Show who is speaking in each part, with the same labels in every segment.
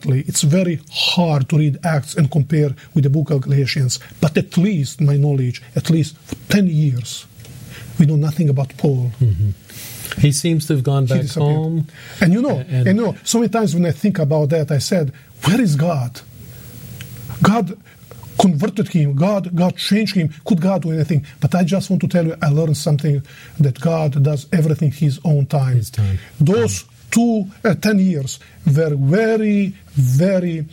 Speaker 1: directly. It's very hard to read Acts and compare with the book of Galatians. But at least, my knowledge, at least for 10 years, we know nothing about Paul.
Speaker 2: Mm-hmm. He seems to have gone back home.
Speaker 1: And you know, so many times when I think about that, I said, where is God? God converted him. God changed him. Could God do anything? But I just want to tell you, I learned something, that God does everything His own time.
Speaker 2: His time.
Speaker 1: Those 10 years were very, very,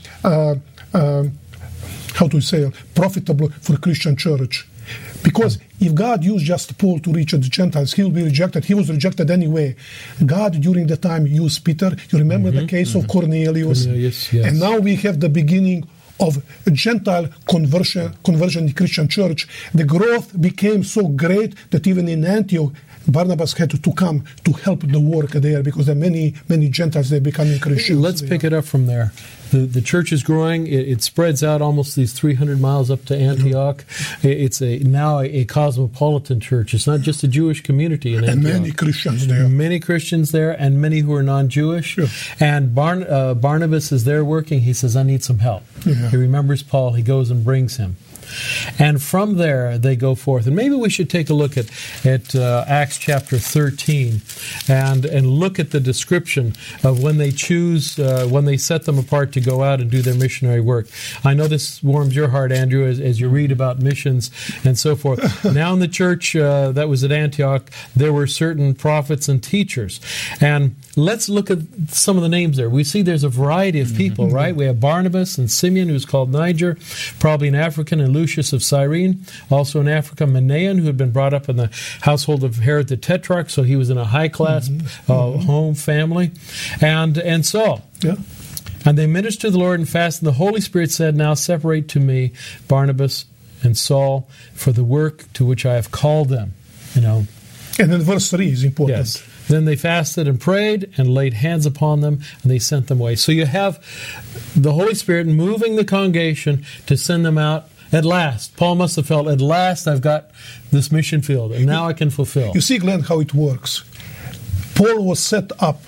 Speaker 1: profitable for Christian church. Because if God used just Paul to reach the Gentiles, he will be rejected. He was rejected anyway. God, during the time, used Peter. You remember the case of Cornelius?
Speaker 2: Yes.
Speaker 1: And now we have the beginning of Gentile conversion in the Christian church. The growth became so great that even in Antioch, Barnabas had to come to help the work there, because there are many Gentiles that are becoming Christians.
Speaker 2: Let's pick it up from there. The church is growing. It spreads out almost these 300 miles up to Antioch. It's now a cosmopolitan church. It's not just a Jewish community in Antioch.
Speaker 1: And many Christians there.
Speaker 2: Many Christians there, and many who are non-Jewish.
Speaker 1: Sure.
Speaker 2: And Barnabas is there working. He says, I need some help.
Speaker 1: Yeah.
Speaker 2: He remembers Paul. He goes and brings him. And from there, they go forth. And maybe we should take a look at Acts chapter 13 and look at the description of when they choose, when they set them apart to go out and do their missionary work. I know this warms your heart, Andrew, as you read about missions and so forth. Now in the church that was at Antioch, there were certain prophets and teachers. And let's look at some of the names there. We see there's a variety of people, right? We have Barnabas and Simeon, who's called Niger, probably an African, and Lucius of Cyrene, also in Africa, Manaen, who had been brought up in the household of Herod the Tetrarch, so he was in a high-class home family, and Saul.
Speaker 1: Yeah.
Speaker 2: And they ministered to the Lord and fasted, and the Holy Spirit said, now separate to me Barnabas and Saul for the work to which I have called them. And
Speaker 1: then verse 3 is important.
Speaker 2: Yes. Then they fasted and prayed and laid hands upon them, and they sent them away. So you have the Holy Spirit moving the congregation to send them out. At last, Paul must have felt, at last I've got this mission field, and now I can fulfill.
Speaker 1: You see, Glenn, how it works. Paul was set up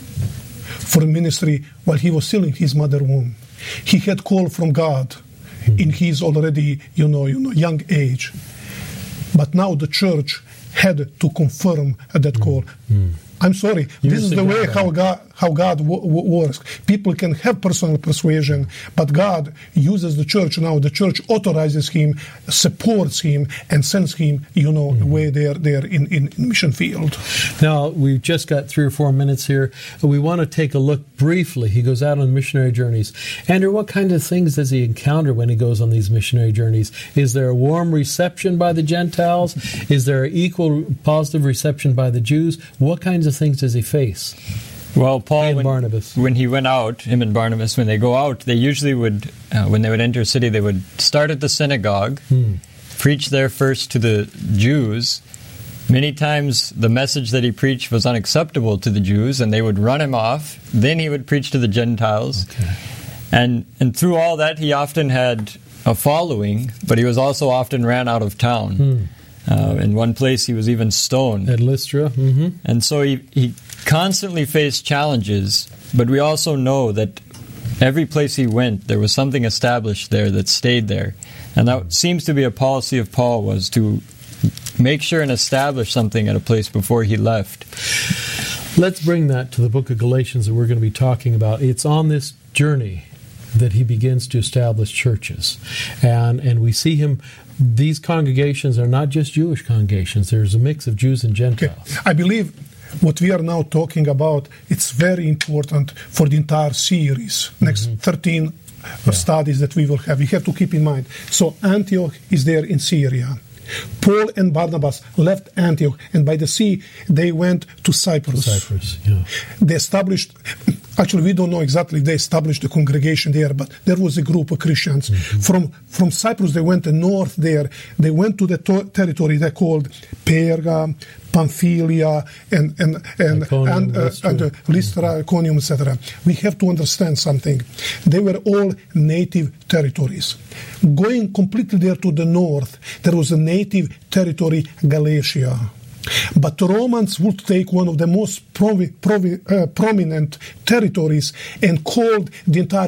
Speaker 1: for ministry while he was still in his mother's womb. He had call from God in his already, young age. But now the church had to confirm that call. I'm sorry. This is the way how God works. People can have personal persuasion, but God uses the church now. The church authorizes him, supports him, and sends him, away there in mission field.
Speaker 2: Now, we've just got 3 or 4 minutes here. We want to take a look briefly. He goes out on missionary journeys. Andrew, what kind of things does he encounter when he goes on these missionary journeys? Is there a warm reception by the Gentiles? Is there an equal positive reception by the Jews? What kinds of things does he face?
Speaker 3: Well, Paul, when he went out, him and Barnabas, when they go out, they usually would, when they would enter a city, they would start at the synagogue, preach there first to the Jews. Many times the message that he preached was unacceptable to the Jews, and they would run him off. Then he would preach to the Gentiles.
Speaker 2: Okay.
Speaker 3: And through all that, he often had a following, but he was also often ran out of town. In one place, he was even stoned.
Speaker 2: At Lystra.
Speaker 3: And so he constantly faced challenges, but we also know that every place he went, there was something established there that stayed there. And that seems to be a policy of Paul, was to make sure and establish something at a place before he left.
Speaker 2: Let's bring that to the book of Galatians that we're going to be talking about. It's on this journey that he begins to establish churches. And we see him, these congregations are not just Jewish congregations. There's a mix of Jews and Gentiles.
Speaker 1: Okay. I believe what we are now talking about, it's very important for the entire series. Next 13 studies that we will have. We have to keep in mind. So Antioch is there in Syria. Paul and Barnabas left Antioch, and by the sea they went to Cyprus. They established, actually we don't know exactly, they established the congregation there, but there was a group of Christians. From Cyprus they went north there. They went to the territory they called Perga, Pamphylia, and Lystra, Iconium, etc. We have to understand something. They were all native territories. Going completely there to the north, there was a native territory, Galatia. But the Romans would take one of the most prominent territories and called the entire